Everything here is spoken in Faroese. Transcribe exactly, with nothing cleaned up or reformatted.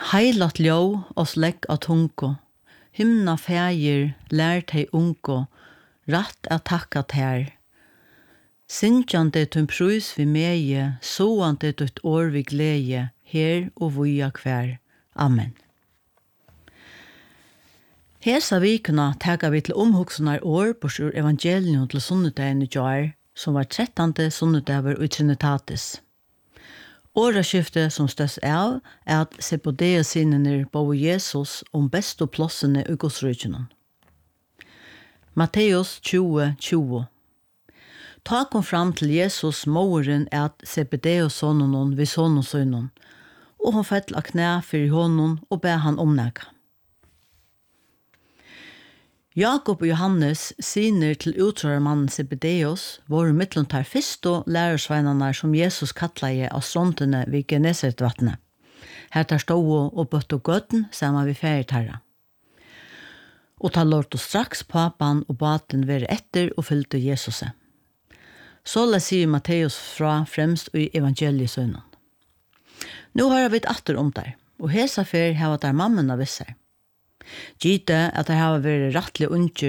Heilat ljó oss legg av tungo, himna fægir lær tei ungo, ratt at takka tær. Sinjande tun prus vi meie, soande tut år vi gleie, her og vuja kvær. Amen. Hesa vikuna tega vi til omhugsunar år borsur evangelium til sunnudagen i jar, som var trettande sunnudager i Trinitatis. Åraskiftet som støs av er at Zebedeo-synene bo Jesus om besto plossene i godsrykene. Matteus tjue tjue. Ta kom fram til Jesus moren at Zebedeo-sonen vid sonen, og hun fett av knæ for honom og be han omnægge. Jakob og Johannes, syner til utrørermannen Zebedeus, var mittlom tar fyrsto lærersveinene som Jesus kattleie av stråndene vid Genesaretvattnet. Her tar stod og bøtt og gøtten sammen vid ferietarra. Og ta lort og straks papan og baten være etter og fylte Jesus. Så la sier Matteus fra fremst i evangeliesønnen. Nå har jeg vidt atter om der, og hesa fer hava der mammen av visser. Gite at det har vært rettelig unger